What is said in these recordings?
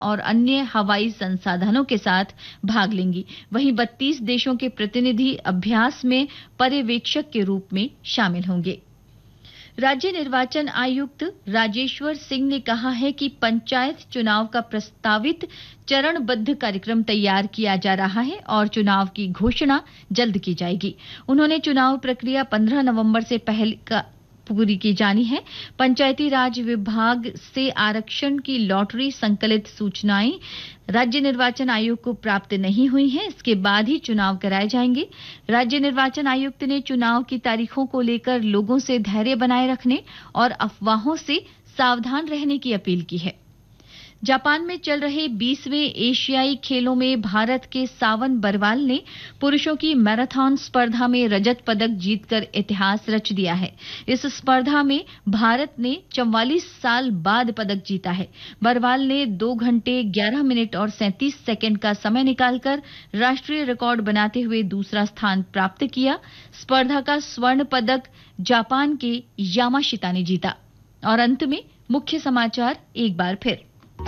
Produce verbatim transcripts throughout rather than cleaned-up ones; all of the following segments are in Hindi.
और अन्य हवाई संसाधनों के साथ भाग लेंगी। वहीं बत्तीस देशों के प्रतिनिधि अभ्यास में पर्यवेक्षक के रूप में शामिल होंगे। राज्य निर्वाचन आयुक्त राजेश्वर सिंह ने कहा है कि पंचायत चुनाव का प्रस्तावित चरणबद्ध कार्यक्रम तैयार किया जा रहा है और चुनाव की घोषणा जल्द की जाएगी। उन्होंने चुनाव प्रक्रिया पंद्रह नवंबर से पहले का पूरी की जानी है। पंचायती राज विभाग से आरक्षण की लॉटरी संकलित सूचनाएं राज्य निर्वाचन आयोग को प्राप्त नहीं हुई हैं। इसके बाद ही चुनाव कराए जाएंगे। राज्य निर्वाचन आयुक्त ने चुनाव की तारीखों को लेकर लोगों से धैर्य बनाए रखने और अफवाहों से सावधान रहने की अपील की है। जापान में चल रहे बीसवें एशियाई खेलों में भारत के सावन बरवाल ने पुरुषों की मैराथन स्पर्धा में रजत पदक जीतकर इतिहास रच दिया है। इस स्पर्धा में भारत ने चौवालीस साल बाद पदक जीता है। बरवाल ने दो घंटे ग्यारह मिनट और सैंतीस सेकंड का समय निकालकर राष्ट्रीय रिकॉर्ड बनाते हुए दूसरा स्थान प्राप्त किया। स्पर्धा का स्वर्ण पदक जापान के यामाशिता ने जीता। और अंत में मुख्य समाचार एक बार फिर।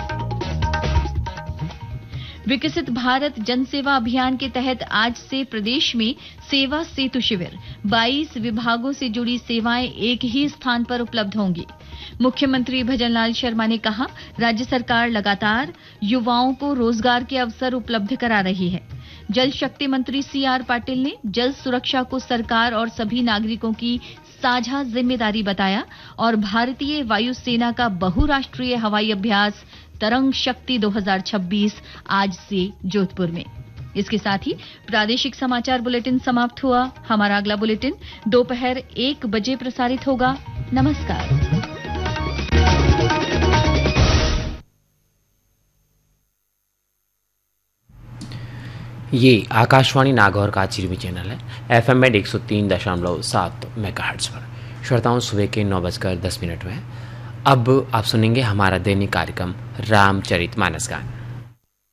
विकसित भारत जनसेवा अभियान के तहत आज से प्रदेश में सेवा सेतु शिविर बाईस विभागों से जुड़ी सेवाएं एक ही स्थान पर उपलब्ध होंगी। मुख्यमंत्री भजनलाल शर्मा ने कहा, राज्य सरकार लगातार युवाओं को रोजगार के अवसर उपलब्ध करा रही है। जल शक्ति मंत्री सी आर पाटिल ने जल सुरक्षा को सरकार और सभी नागरिकों की साझा जिम्मेदारी बताया और भारतीय वायुसेना का बहुराष्ट्रीय हवाई अभ्यास तरंग शक्ति दो हज़ार छब्बीस आज से जोधपुर में। इसके साथ ही प्रादेशिक समाचार बुलेटिन समाप्त हुआ। हमारा अगला बुलेटिन दोपहर एक बजे प्रसारित होगा। नमस्कार। ये आकाशवाणी नागौर का चिरवी चैनल है। एफएम में एक सौ तीन दशमलव सात मेगाहर्ट्ज पर। श्रोताओं, सुबह के नौ बजकर दस मिनट में अब आप सुनेंगे हमारा दैनिक कार्यक्रम रामचरितमानस गान।